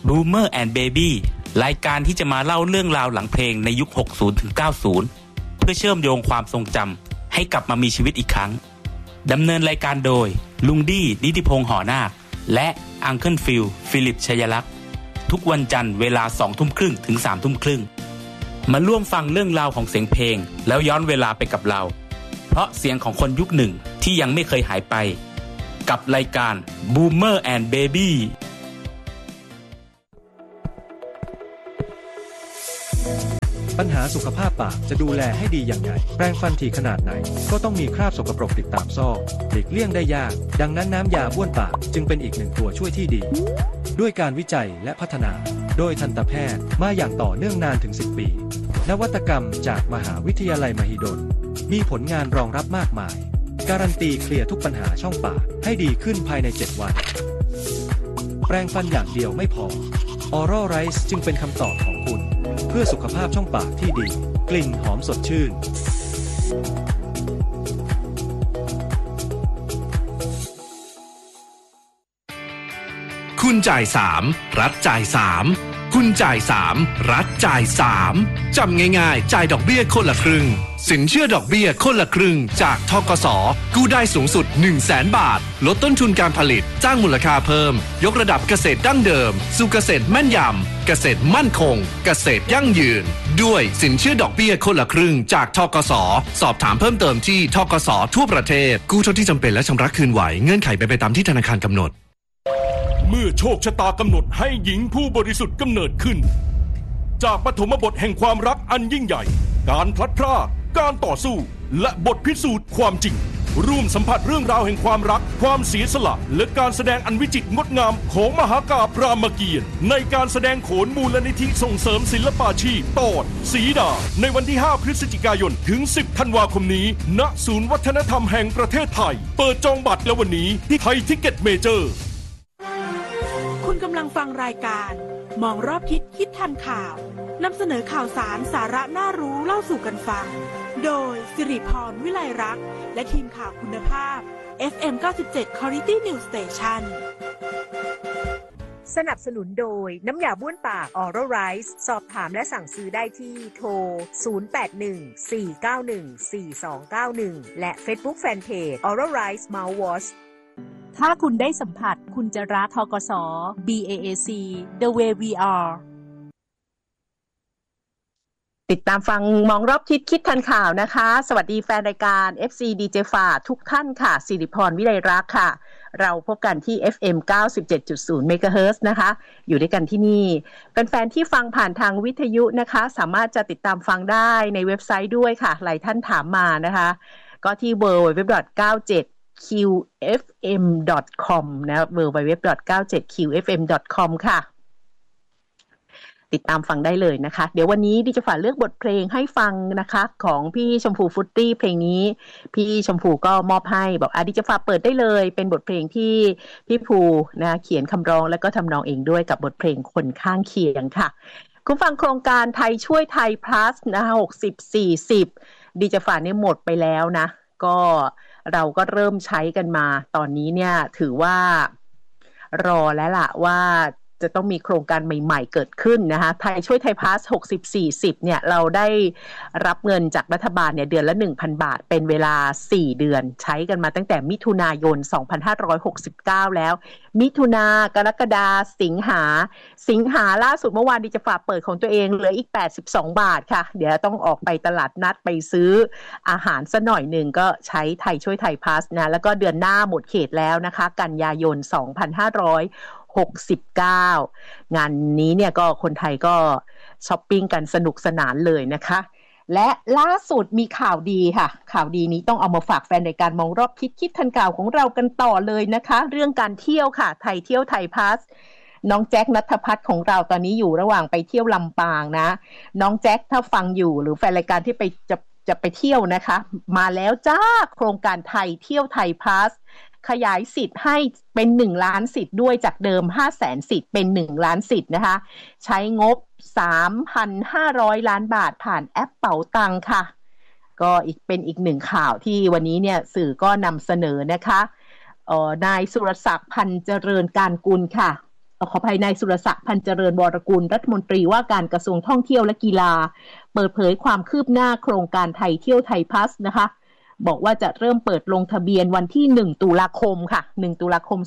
Boomer and Baby รายการที่จะมาเล่าเรื่องราวหลังเพลงในยุค 60 ถึง 90 เพื่อเชื่อมโยงความทรงจำให้กลับมามีชีวิตอีกครั้งดำเนินรายการโดยลุงดี้นิติพงษ์หอนาคและอังเคิลฟิลฟิลิปชัยลักษณ์ทุกวันจันทร์เวลา 20:30 ถึง 3:30 มาร่วมฟังเรื่องราวของเสียงเพลงแล้วย้อนเวลาไปกับเราเพราะเสียงของคนยุคหนึ่งที่ยังไม่เคยหายไปกับรายการ Boomer and Baby ปัญหาสุขภาพปากจะดูแลให้ดีอย่างไรแปรงฟันถี่ขนาดไหนก็ต้องมีคราบสกปรกติดตามซอกหลีกเลี่ยงได้ยากดังนั้นน้ำยาบ้วนปากจึงเป็นอีกหนึ่งตัวช่วยที่ดีด้วยการวิจัยและพัฒนาโดยทันตแพทย์มาอย่างต่อเนื่องนานถึง10 ปีนวัตกรรมจากมหาวิทยาลัยมหิดลมีผลงานรองรับมากมายการันตีเคลียร์ทุกปัญหาช่องปากให้ดีขึ้นภายใน7 วันแปรงฟันอย่างเดียวไม่พอ Oral Rice จึงเป็นคำตอบของคุณเพื่อสุขภาพช่องปากที่ดีกลิ่นหอมสดชื่นคุณจ่าย3รัฐจ่าย3คุณจ่าย3รัฐจ่าย3จำง่ายๆจ่ายดอกเบี้ยคนละครึ่งสินเชื่อดอกเบี้ยคนละครึ่งจากธกส.กู้ได้สูงสุด 100,000 บาทลดต้นทุนการผลิตสร้างมูลค่าเพิ่มยกระดับเกษตรดั้งเดิมสู่เกษตรแม่นยำเกษตรมั่นคงเกษตรยั่งยืนด้วยสินเชื่อดอกเบี้ยคนละครึ่งจากธกส.สอบถามเพิ่มเติมที่ธกส.ทั่วประเทศกู้เท่าที่จำเป็นและชำระคืนไหวเงื่อนไขเป็นไปตามที่ธนาคารกำหนดเมื่อโชคชะตากำหนดให้หญิงผู้บริสุทธิ์กำเนิดขึ้นจากปฐมบทแห่งความรักอันยิ่งใหญ่การพลัดพรากการต่อสู้และบทพิสูจน์ความจริงร่วมสัมผัสเรื่องราวแห่งความรักความเสียสละและการแสดงอันวิจิตรงดงามของมหากาพย์รามเกียรติ์ในการแสดงโขนมูลนิธิส่งเสริมศิลปาชีพตอนสีดาในวันที่ 5 พฤศจิกายนถึง 10 ธันวาคมนี้ณศูนย์วัฒนธรรมแห่งประเทศไทยเปิดจองบัตรแล้ววันนี้ที่ไทยทิกเก็ตเมเจอร์คุณกำลังฟังรายการมองรอบทิศคิดทันข่าวนำเสนอข่าวสารสาระน่ารู้เล่าสู่กันฟังโดยสิริพรวิไลรักษ์และทีมข่าวคุณภาพ FM 97 Quality News Station สนับสนุนโดยน้ำยาบ้วนปาก Oral Rice สอบถามและสั่งซื้อได้ที่โทร 0814914291 และ Facebook Fanpage Oral Rice Mouthwashถ้าคุณได้สัมผัสคุณจะรักธกส. BAAC The Way We Are ติดตามฟังมองรอบทิศคิดทันข่าวนะคะสวัสดีแฟนรายการ FC DJ ฝาทุกท่านค่ะสิริพรวิไลรักษ์ค่ะเราพบกันที่ FM 97.0 MHz นะคะอยู่ด้วยกันที่นี่เป็นแฟนที่ฟังผ่านทางวิทยุนะคะสามารถจะติดตามฟังได้ในเว็บไซต์ด้วยค่ะหลายท่านถามมานะคะก็ที่ www.97qfm.com นะ www.97qfm.com ค่ะติดตามฟังได้เลยนะคะเดี๋ยววันนี้ดิจะฝากเลือกบทเพลงให้ฟังนะคะของพี่ชมพูฟุตตี้เพลงนี้พี่ชมพูก็มอบให้บอกดิจะฝากเปิดได้เลยเป็นบทเพลงที่พี่ภูนะเขียนคำร้องแล้วก็ทำนองเองด้วยกับบทเพลงคนข้างเคียงค่ะคุณฟังโครงการไทยช่วยไทย plus นะคะ60-40ดิจะฝากนี่หมดไปแล้วนะก็เราก็เริ่มใช้กันมาตอนนี้เนี่ยถือว่ารอแล้วล่ะว่าจะต้องมีโครงการใหม่ๆเกิดขึ้นนะคะไทยช่วยไทยพาส60-40เนี่ยเราได้รับเงินจากรัฐบาลเนี่ยเดือนละ 1,000 บาทเป็นเวลา4เดือนใช้กันมาตั้งแต่มิถุนายน2569แล้วมิถุนากรกฎาสิงหาล่าสุดเมื่อวานดิจะฝากเปิดของตัวเองเหลืออีก82 บาทค่ะเดี๋ยวต้องออกไปตลาดนัดไปซื้ออาหารซะหน่อยนึงก็ใช้ไทยช่วยไทยพาสนะแล้วก็เดือนหน้าหมดเขตแล้วนะคะกันยายน2569งานนี้เนี่ยก็คนไทยก็ช้อปปิ้งกันสนุกสนานเลยนะคะและล่าสุดมีข่าวดีค่ะข่าวดีนี้ต้องเอามาฝากแฟนรายการมองรอบทิศคิดทันข่าวของเรากันต่อเลยนะคะเรื่องการเที่ยวค่ะไทยเที่ยวไทยพาสน้องแจ็คณัฐพัฒน์ของเราตอนนี้อยู่ระหว่างไปเที่ยวลำปางนะน้องแจ็คถ้าฟังอยู่หรือแฟนรายการที่จะไปเที่ยวนะคะมาแล้วจ้าโครงการไทยเที่ยวไทยพาสขยายสิทธิ์ให้เป็น1ล้านสิทธิ์ด้วยจากเดิม 500,000 สิทธิ์เป็น1ล้านสิทธิ์นะคะใช้งบ 3,500 ล้านบาทผ่านแอปเป๋าตังค่ะก็เป็นอีกหนึ่งข่าวที่วันนี้เนี่ยสื่อก็นำเสนอนะคะนายสุรศักดิ์พันธ์เจริญการกุลค่ะขออภัยนายสุรศักดิ์พันเจริญวรกุลรัฐมนตรีว่าการกระทรวงท่องเที่ยวและกีฬาเปิดเผยความคืบหน้าโครงการไทยเที่ยวไทยพลัสนะคะบอกว่าจะเริ่มเปิดลงทะเบียนวันที่1ตุลาคมค่ะ1ตุลาคม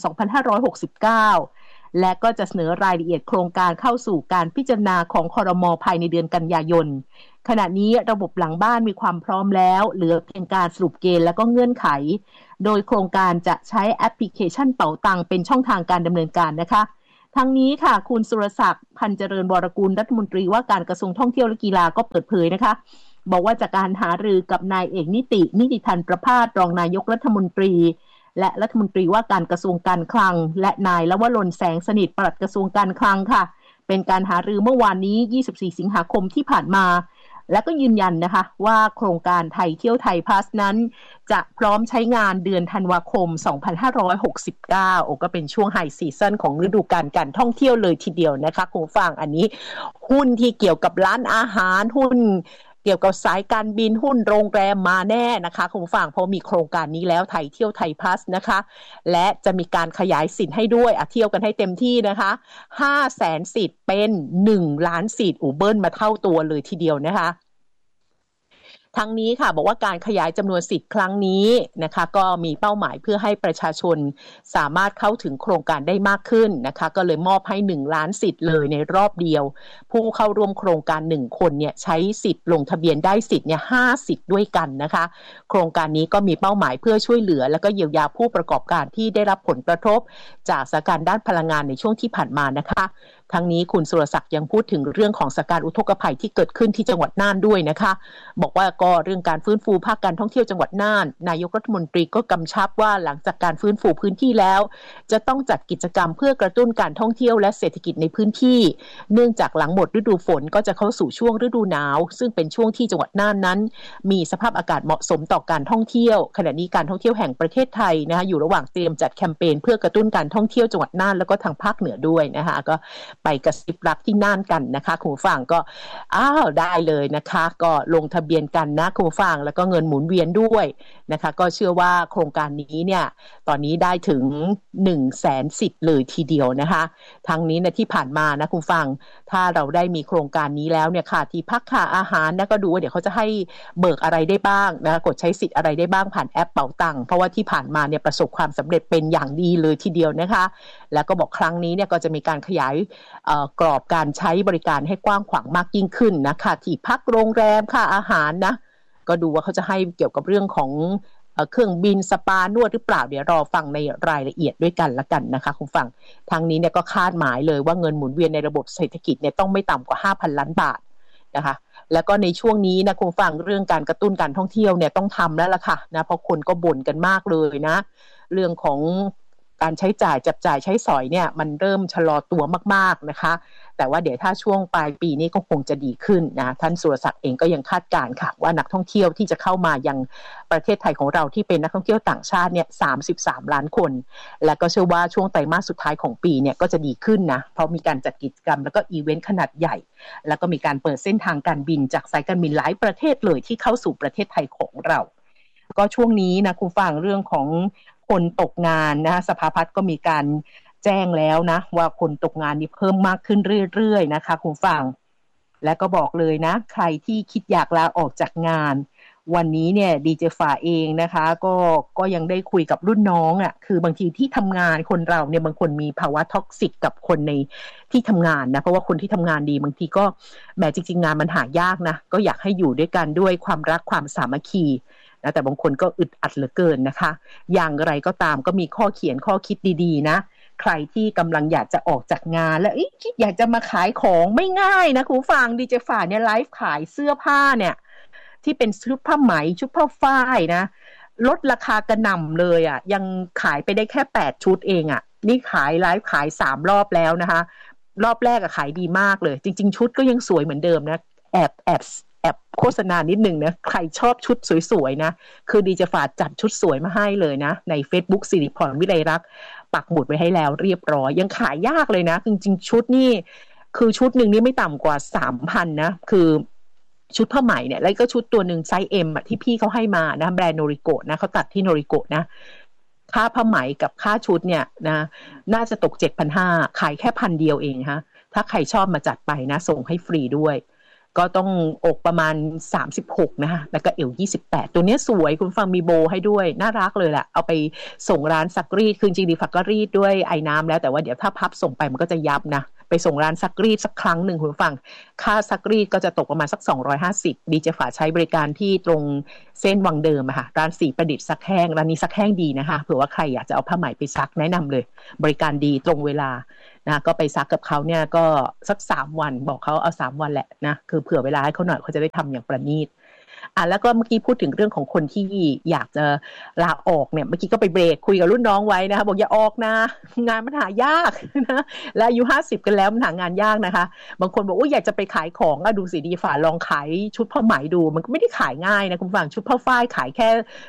2569และก็จะเสนอรายละเอียดโครงการเข้าสู่การพิจารณาของครม.ภายในเดือนกันยายนขณะนี้ระบบหลังบ้านมีความพร้อมแล้วเหลือเพียงการสรุปเกณฑ์และก็เงื่อนไขโดยโครงการจะใช้แอปพลิเคชันเป๋าตังเป็นช่องทางการดำเนินการนะคะทั้งนี้ค่ะคุณสุรศักดิ์พันเจริญวรกุลรัฐมนตรีว่าการกระทรวงท่องเที่ยวและกีฬาก็เปิดเผยนะคะบอกว่าจากการหารือกับนายเอกนิติธันประภาสรองนายกรัฐมนตรีและรัฐมนตรีว่าการกระทรวงการคลังและนายลวรนแสงสนิทปลัดกระทรวงการคลังค่ะเป็นการหารือเมื่อวานนี้24สิงหาคมที่ผ่านมาและก็ยืนยันนะคะว่าโครงการไทยเที่ยวไทยพลัสนั้นจะพร้อมใช้งานเดือนธันวาคม2569ก็เป็นช่วงไฮซีซั่นของฤดูกาลการท่องเที่ยวเลยทีเดียวนะคะคุณฟังอันนี้หุ้นที่เกี่ยวกับร้านอาหารหุ้นเกี่ยวกับสายการบินหุ้นโรงแรมมาแน่นะคะคุณฟังเพราะมีโครงการนี้แล้วไทยเที่ยวไทยพลัสนะคะและจะมีการขยายสิทธิ์ให้ด้วยเที่ยวกันให้เต็มที่นะคะ 500,000 สิทธิ์เป็น1ล้านสิทธิ์เบิ้ลมาเท่าตัวเลยทีเดียวนะคะทั้งนี้ค่ะบอกว่าการขยายจำนวนสิทธิ์ครั้งนี้นะคะก็มีเป้าหมายเพื่อให้ประชาชนสามารถเข้าถึงโครงการได้มากขึ้นนะคะก็เลยมอบให้1ล้านสิทธิ์เลยในรอบเดียวผู้เข้าร่วมโครงการ1คนเนี่ยใช้สิทธิ์ลงทะเบียนได้สิทธิ์เนี่ย5สิทธิ์ด้วยกันนะคะโครงการนี้ก็มีเป้าหมายเพื่อช่วยเหลือและก็เยียวยาผู้ประกอบการที่ได้รับผลกระทบจากสถานการณ์ด้านพลังงานในช่วงที่ผ่านมานะคะทั้งนี้คุณสุรศักดิ์ยังพูดถึงเรื่องของสถานการณ์อุทกภัยที่เกิดขึ้นที่จังหวัดน่านด้วยนะคะบอกว่าก็เรื่องการฟื้นฟูภาคการท่องเที่ยวจังหวัดน่านนายกรัฐมนตรีก็กำชับว่าหลังจากการฟื้นฟูพื้นที่แล้วจะต้องจัดกิจกรรมเพื่อกระตุ้นการท่องเที่ยวและเศรษฐกิจในพื้นที่เนื่องจากหลังหมดฤดูฝนก็จะเข้าสู่ช่วงฤดูหนาวซึ่งเป็นช่วงที่จังหวัดน่านนั้นมีสภาพอากาศเหมาะสมต่อการท่องเที่ยวขณะนี้การท่องเที่ยวแห่งประเทศไทยนะคะอยู่ระหว่างเตรียมจัดแคมเปญเพื่อกระตุ้นการท่องเที่ยวจังหวัดน่านแล้วก็ทางภาคเหนือด้วยนะคะก็ไปกระซิบรักที่น่านกันนะคะคุณผู้ฟังก็ได้เลยนะคะก็ลงทะเบียนกันนะคุณผู้ฟังแล้วก็เงินหมุนเวียนด้วยนะคะก็เชื่อว่าโครงการนี้เนี่ยตอนนี้ได้ถึง 100,000 สิทธิ์เลยทีเดียวนะคะทั้งนี้นะที่ผ่านมานะคุณผู้ฟังถ้าเราได้มีโครงการนี้แล้วเนี่ยค่ะที่พักค่าอาหารนะก็ดูว่าเดี๋ยวเขาจะให้เบิกอะไรได้บ้างนะคะกดใช้สิทธิ์อะไรได้บ้างผ่านแอปเป๋าตังค์เพราะว่าที่ผ่านมาเนี่ยประสบความสำเร็จเป็นอย่างดีเลยทีเดียวนะคะแล้วก็บอกครั้งนี้เนี่ยก็จะมีการขยายกรอบการใช้บริการให้กว้างขวางมากยิ่งขึ้นนะคะที่พักโรงแรมค่าอาหารนะก็ดูว่าเขาจะให้เกี่ยวกับเรื่องของเครื่องบินสปานวดหรือเปล่าเดี๋ยวรอฟังในรายละเอียดด้วยกันละกันนะคะคุณฟังทางนี้เนี่ยก็คาดหมายเลยว่าเงินหมุนเวียนในระบบเศรษฐกิจเนี่ยต้องไม่ต่ำกว่า 5,000 ล้านบาทนะคะแล้วก็ในช่วงนี้นะคุณฟังเรื่องการกระตุ้นการท่องเที่ยวเนี่ยต้องทำแล้วล่ะค่ะนะเพราะคนก็บ่นกันมากเลยนะเรื่องของการใช้จ่ายจับจ่ายใช้สอยเนี่ยมันเริ่มชะลอตัวมากๆนะคะแต่ว่าเดี๋ยวถ้าช่วงปลายปีนี้ก็คงจะดีขึ้นนะท่านสุรศักดิ์เองก็ยังคาดการณ์ค่ะว่านักท่องเที่ยวที่จะเข้ามายังประเทศไทยของเราที่เป็นนักท่องเที่ยวต่างชาติเนี่ย33ล้านคนและก็เชื่อว่าช่วงไตรมาสสุดท้ายของปีเนี่ยก็จะดีขึ้นนะเพราะมีการจัดกิจกรรมแล้วก็อีเวนต์ขนาดใหญ่แล้วก็มีการเปิดเส้นทางการบินจากสายการบินหลายประเทศเลยที่เข้าสู่ประเทศไทยของเราก็ช่วงนี้นะคุณฟังเรื่องของคนตกงานนะสภาพัฒน์ก็มีการแจ้งแล้วนะว่าคนตกงานนี่เพิ่มมากขึ้นเรื่อยๆนะคะคุณฟังและก็บอกเลยนะใครที่คิดอยากลาออกจากงานวันนี้เนี่ยดีเจฝ่าเองนะคะก็ยังได้คุยกับรุ่นน้องคือบางทีที่ทำงานคนเราเนี่ยบางคนมีภาวะท็อกซิกกับคนในที่ทำงานนะเพราะว่าคนที่ทำงานดีบางทีก็แม้จริงๆงานมันหายากนะก็อยากให้อยู่ด้วยกันด้วยความรักความสามัคคีนะแต่บางคนก็อึดอัดเหลือเกินนะคะอย่างไรก็ตามก็มีข้อเขียนข้อคิดดีๆนะใครที่กำลังอยากจะออกจากงานแล้วคิดอยากจะมาขายของไม่ง่ายนะคุณฟังดีเจฝ่าเนี่ยไลฟ์ขายเสื้อผ้าเนี่ยที่เป็นชุดผ้าไหมชุดผ้าฝ้ายนะลดราคากระหน่ำเลยยังขายไปได้แค่8ชุดเองนี่ขายไลฟ์ขาย3รอบแล้วนะคะรอบแรกขายดีมากเลยจริงๆชุดก็ยังสวยเหมือนเดิมนะแอบโฆษณานิดนึงนะใครชอบชุดสวยๆนะคือดีเจฝ่าจัดชุดสวยมาให้เลยนะใน Facebook สิริพรวิไลรักษ์ปักหมุดไว้ให้แล้วเรียบร้อยยังขายยากเลยนะจริงๆชุดนี่คือชุดหนึ่งนี่ไม่ต่ำกว่า 3,000 นะคือชุดผ้าไหมเนี่ยแล้วก็ชุดตัวหนึ่งไซส์ M ที่พี่เขาให้มานะแบรนด์โนริโกะนะเขาตัดที่โนริโกะนะค่าผ้าไหมกับค่าชุดเนี่ยนะน่าจะตก 7,500 ขายแค่1,000 เดียวเองฮะถ้าใครชอบมาจัดไปนะส่งให้ฟรีด้วยก็ต้องอกประมาณ36นะคะแล้วก็เอว28ตัวนี้สวยคุณฟังมีโบให้ด้วยน่ารักเลยแหละเอาไปส่งร้านซักรีดคือจริงดีฝักก็รีดด้วยไอ้น้ำแล้วแต่ว่าเดี๋ยวถ้าพับส่งไปมันก็จะยับนะไปส่งร้านซักรีดสักครั้งหนึ่งคุณฟังค่าซักรีดก็จะตกประมาณสัก250ดีเจฝาใช้บริการที่ตรงเส้นวังเดิมอะค่ะร้านสีประดิษฐ์ซักแห้งร้านนี้ซักแห้งดีนะคะเผื่อว่าใครอยากจะเอาผ้าไหมไปซักแนะนำเลยบริการดีตรงเวลานะก็ไปซักกับเขาเนี่ยก็สัก3วันบอกเขาเอา3วันแหละนะคือเผื่อเวลาให้เขาหน่อยเขาจะได้ทำอย่างประณีตแล้วก็เมื่อกี้พูดถึงเรื่องของคนที่อยากจะลาออกเนี่ยเมื่อกี้ก็ไปเบรกคุยกับรุ่นน้องไว้นะคะบอกอย่าออกนะงานมันหายากนะและอายุ50กันแล้วมันหางานยากนะคะบางคนบอกว่าอยากจะไปขายของดูสิดีฝ่าลองขายชุดผ้าไหมดูมันก็ไม่ได้ขายง่ายนะคุณฟังชุดผ้าฝ้ายขายแค่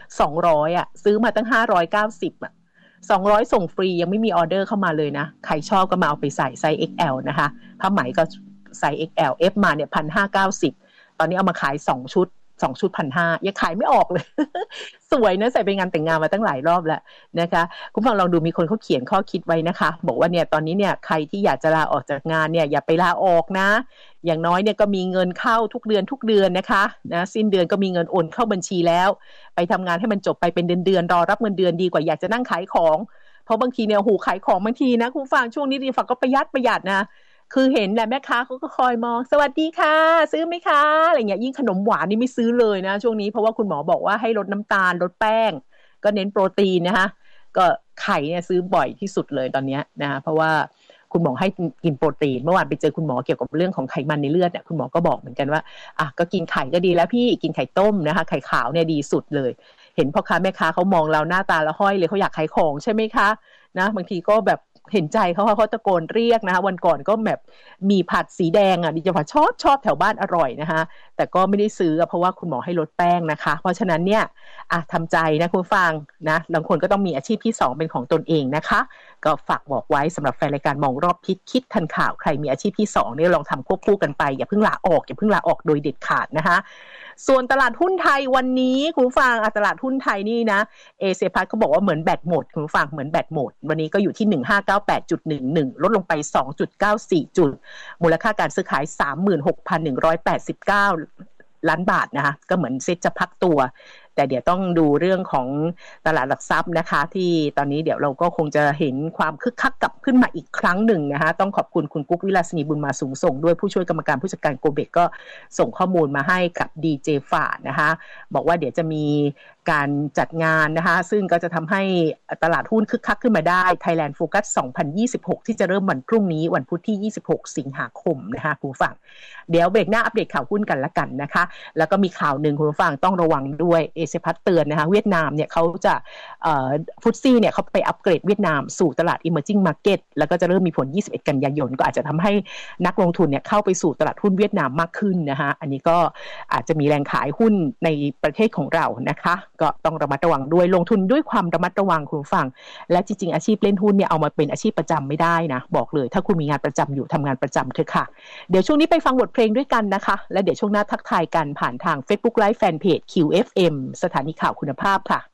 200ซื้อมาตั้ง590 200ส่งฟรียังไม่มีออเดอร์เข้ามาเลยนะใครชอบก็มาเอาไปใส่ไซส์ XL นะคะผ้าไหมก็ไซส์ XL F มาเนี่ย 1,590 ตอนนี้เอามาขาย2ชุด 1,500 ยังขายไม่ออกเลย สวยนะใส่ไปงานแต่งงานมาตั้งหลายรอบแล้วนะคะคุณฟังลองดูมีคนเขาเขียนข้อคิดไว้นะคะบอกว่าเนี่ยตอนนี้เนี่ยใครที่อยากจะลาออกจากงานเนี่ยอย่าไปลาออกนะอย่างน้อยเนี่ยก็มีเงินเข้าทุกเดือนนะคะนะสิ้นเดือนก็มีเงินโอนเข้าบัญชีแล้วไปทำงานให้มันจบไปเป็นเดือนรอรับเงินเดือนดีกว่าอยากจะนั่งขายของเพราะบางทีเนี่ยขายของบางทีนะคุณฟังช่วงนี้ดีฝักก็ประหยัดนะคือเห็นแหละแม่ค้าเขาก็คอยมองสวัสดีค่ะซื้อไหมคะอะไรเงี้ยยิ่งขนมหวานนี่ไม่ซื้อเลยนะช่วงนี้เพราะว่าคุณหมอบอกว่าให้ลดน้ำตาลลดแป้งก็เน้นโปรตีนนะคะก็ไข่เนี่ยซื้อบ่อยที่สุดเลยตอนนี้นะเพราะว่าคุณหมอให้กินโปรตีนเมื่อวานไปเจอคุณหมอเกี่ยวกับเรื่องของไขมันในเลือดเนี่ยคุณหมอก็บอกเหมือนกันว่าก็กินไข่ก็ดีแล้วพี่กินไข่ต้มนะคะไข่ขาวเนี่ยดีสุดเลยเห็นพ่อค้าแม่ค้าเขามองเราหน้าตาละห้อยเลยเขาอยากขายของใช่ไหมคะนะบางทีก็แบบเห็นใจเขาตะโกนเรียกนะคะวันก่อนก็แบบมีผัดสีแดงดิฉันชอบแถวบ้านอร่อยนะคะแต่ก็ไม่ได้ซื้อเพราะว่าคุณหมอให้ลดแป้งนะคะเพราะฉะนั้นเนี่ยทำใจนะคุณฟังนะบางคนก็ต้องมีอาชีพที่2เป็นของตนเองนะคะก็ฝากบอกไว้สำหรับแฟนรายการมองรอบทิศคิดทันข่าวใครมีอาชีพที่2เนี่ยลองทำควบคู่กันไปอย่าเพิ่งลาออกโดยเด็ดขาดนะคะส่วนตลาดหุ้นไทยวันนี้คุณฟังตลาดหุ้นไทยนี่นะเอเชียพัฒน์เขาบอกว่าเหมือนแบตหมดคุณฟังเหมือนแบตหมดวันนี้ก็อยู่ที่ 1598.11 ลดลงไป 2.94 จุดมูลค่าการซื้อขาย 36,189 ล้านบาทนะคะก็เหมือนเซ็ตจะพักตัวแต่เดี๋ยวต้องดูเรื่องของตลาดหลักทรัพย์นะคะที่ตอนนี้เดี๋ยวเราก็คงจะเห็นความคึกคักกลับขึ้นมาอีกครั้งหนึ่งนะคะต้องขอบคุณคุณกุ๊กวิลาสินีบุญมาสูงส่งด้วยผู้ช่วยกรรมการผู้จัดการโกเบกก็ส่งข้อมูลมาให้กับดีเจฝ่านะคะบอกว่าเดี๋ยวจะมีการจัดงานนะคะซึ่งก็จะทำให้ตลาดหุ้นคึกคักขึ้นมาได้ Thailand Focus 2026 ที่จะเริ่มวันพรุ่งนี้วันพุธที่26สิงหาคมนะคะคุณผู้ฟังเดี๋ยวเบรกหน้าอัปเดตข่าวหุ้นกันละกันนะคะแล้วก็มีข่าวหนึ่งคุณผู้ฟังต้องระวังด้วยเอเชียพัฒน์เตือนนะคะเวียดนามเนี่ยเขาจะฟุตซี่เนี่ยเขาไปอัปเกรดเวียดนามสู่ตลาด Emerging Market แล้วก็จะเริ่มมีผล21กันยายนก็อาจจะทำให้นักลงทุนเนี่ยเข้าไปสู่ตลาดหุ้นเวียดนามมากขึ้นนะคะอันนี้ก็อาจจะมีแรงขายหุ้นในประเทศของเรานะคะก็ต้องระมัดระวังด้วยลงทุนด้วยความระมัดระวังคุณผู้ฟังและจริงๆอาชีพเล่นหุ้นเนี่ยเอามาเป็นอาชีพประจำไม่ได้นะบอกเลยถ้าคุณมีงานประจำอยู่ทำงานประจำเถอะค่ะเดี๋ยวช่วงนี้ไปฟังบทเพลงด้วยกันนะคะและเดี๋ยวช่วงหน้าทักทายกันผ่านทาง Facebook Live Fanpage QFM สถานีข่าวคุณภาพค่ะ